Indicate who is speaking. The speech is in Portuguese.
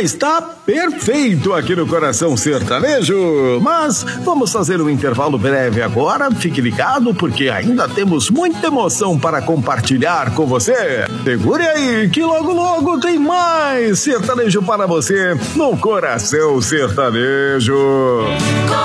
Speaker 1: está perfeito aqui no Coração Sertanejo. Mas vamos fazer um intervalo breve agora. Fique ligado porque ainda temos muita emoção para compartilhar com você. Segure aí que logo logo tem mais sertanejo para você no Coração Sertanejo.